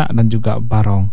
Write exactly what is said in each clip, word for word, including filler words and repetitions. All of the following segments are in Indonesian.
kecak dan juga barong.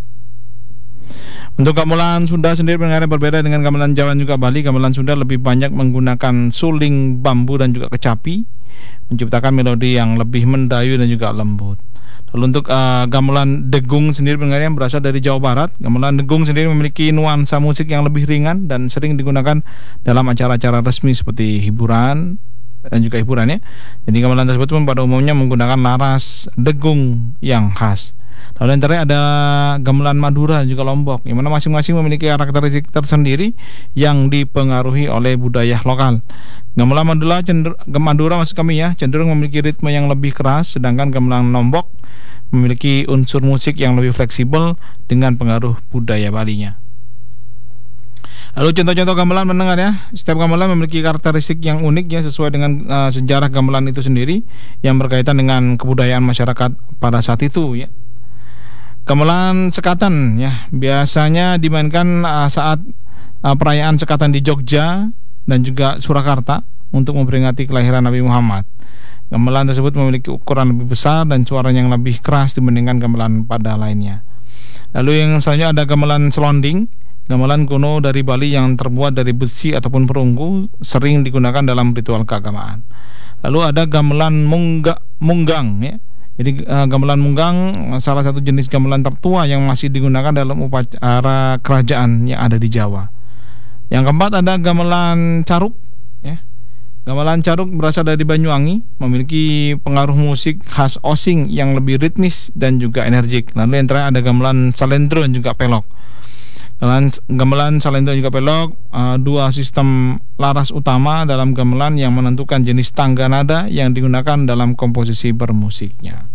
Untuk gamelan Sunda sendiri pendengar berbeda dengan gamelan Jawa dan juga Bali. Gamelan Sunda lebih banyak menggunakan suling bambu dan juga kecapi, menciptakan melodi yang lebih mendayu dan juga lembut. Lalu untuk uh, gamelan Degung sendiri pendengar yang berasal dari Jawa Barat. Gamelan Degung sendiri memiliki nuansa musik yang lebih ringan dan sering digunakan dalam acara-acara resmi seperti hiburan dan juga hiburannya. Jadi gamelan tersebut pun pada umumnya menggunakan laras Degung yang khas. Lalu yang terakhir ada gamelan Madura dan juga Lombok, yang mana masing-masing memiliki karakteristik tersendiri yang dipengaruhi oleh budaya lokal. Gamelan Madura, cenderung, Madura maksud kami ya, cenderung memiliki ritme yang lebih keras, sedangkan gamelan Lombok memiliki unsur musik yang lebih fleksibel dengan pengaruh budaya Balinya. Lalu contoh-contoh gamelan mendengar ya. Setiap gamelan memiliki karakteristik yang unik ya, sesuai dengan uh, sejarah gamelan itu sendiri yang berkaitan dengan kebudayaan masyarakat pada saat itu ya. Gamelan sekatan ya biasanya dimainkan uh, saat uh, perayaan sekatan di Jogja dan juga Surakarta untuk memperingati kelahiran Nabi Muhammad. Gamelan tersebut memiliki ukuran lebih besar dan suara yang lebih keras dibandingkan gamelan pada lainnya. Lalu yang selanjutnya ada gamelan selonding. Gamelan kuno dari Bali yang terbuat dari besi ataupun perunggu, sering digunakan dalam ritual keagamaan. Lalu ada gamelan mungga, munggang ya. Jadi uh, gamelan munggang salah satu jenis gamelan tertua yang masih digunakan dalam upacara kerajaan yang ada di Jawa. Yang keempat ada gamelan caruk ya. Gamelan caruk berasal dari Banyuwangi, memiliki pengaruh musik khas Osing yang lebih ritmis dan juga energik. Lalu yang terakhir ada gamelan salendro dan juga pelok. Gamelan, gamelan salendro dan juga pelok, uh, dua sistem laras utama dalam gamelan yang menentukan jenis tangga nada yang digunakan dalam komposisi bermusiknya.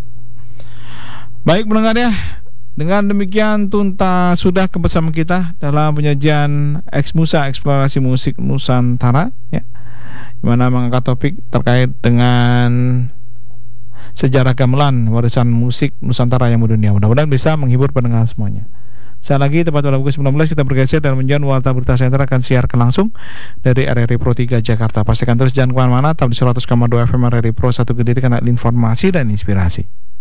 Baik pendengar ya, dengan demikian tuntas sudah kebersamaan kita dalam penyajian X Musa Eksplorasi Musik Nusantara ya, dimana mengangkat topik terkait dengan sejarah gamelan warisan musik Nusantara yang mendunia. Mudah-mudahan bisa menghibur pendengar semuanya. Sekali lagi tepat pada pukul sembilan belas kita bergeser dan menjadi Warta Berita Center akan siarkan langsung dari R R I Pro tiga Jakarta. Pastikan terus jangan kemana-mana, tetap di seratus koma dua F M R R I Pro satu Kediri karena informasi dan inspirasi.